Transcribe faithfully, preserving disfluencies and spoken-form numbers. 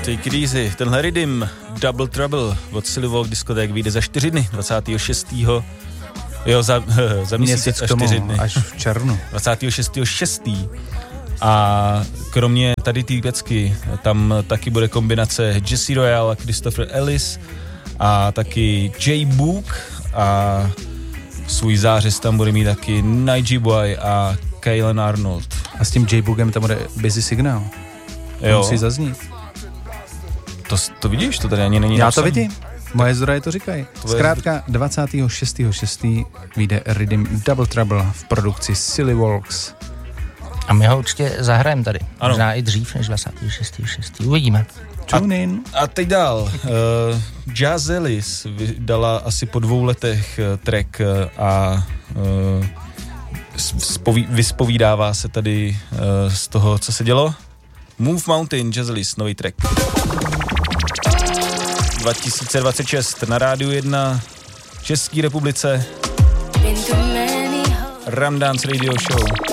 Take it easy. Tenhle Rhythm, Double Trouble od Silly Walk diskoték vyjde za čtyři dny, dvacátého šestého Jo, za, za měsíc, měsíc a čtyři dny. Až v červnu. dvacátého šestého šestého A kromě tady té pěcky, tam taky bude kombinace Jesse Royale a Christopher Ellis a taky J Book a svůj zářez tam bude mít taky Nige Boy a Kaylen Arnold. A s tím J Bookem tam bude Busy Signal. Jo. Musí zaznít. To, to vidíš, to tady ani není Já napsaný. to vidím. Moje zdroje to říkají. Zkrátka dvacátého šestého šestého vyjde Rhythm Double Trouble v produkci Silly Walks. A my ho určitě zahrajeme tady. Ano. Možná i dřív než dvacátého šestého šestého Uvidíme. Tune in. A teď dál. Uh, Jazz Ellis vydala asi po dvou letech uh, track uh, a uh, spoví, vyspovídává se tady uh, z toho, co se dělo. Move Mountain, Jazz Ellis, nový track. dva tisíce dvacet šest na Rádiu jedna v České republice. Ram Dance Radio Show.